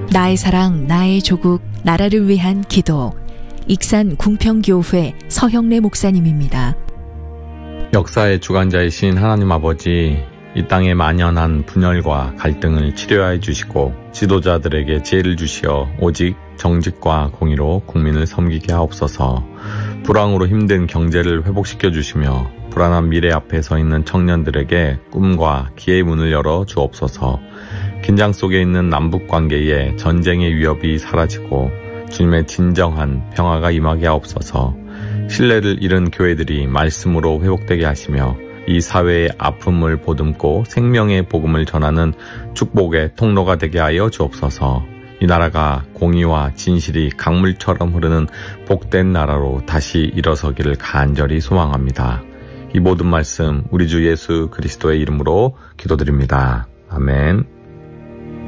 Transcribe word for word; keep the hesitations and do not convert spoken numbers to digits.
나의 사랑, 나의 조국, 나라를 위한 기도. 익산 궁평교회 서형래 목사님입니다. 역사의 주관자이신 하나님 아버지, 이 땅에 만연한 분열과 갈등을 치료하여 주시고 지도자들에게 지혜를 주시어 오직 정직과 공의로 국민을 섬기게 하옵소서. 불황으로 힘든 경제를 회복시켜 주시며 불안한 미래 앞에 서 있는 청년들에게 꿈과 기회의 문을 열어 주옵소서. 긴장 속에 있는 남북관계에 전쟁의 위협이 사라지고 주님의 진정한 평화가 임하게 하옵소서. 신뢰를 잃은 교회들이 말씀으로 회복되게 하시며 이 사회의 아픔을 보듬고 생명의 복음을 전하는 축복의 통로가 되게 하여 주옵소서. 이 나라가 공의와 진실이 강물처럼 흐르는 복된 나라로 다시 일어서기를 간절히 소망합니다. 이 모든 말씀 우리 주 예수 그리스도의 이름으로 기도드립니다. 아멘.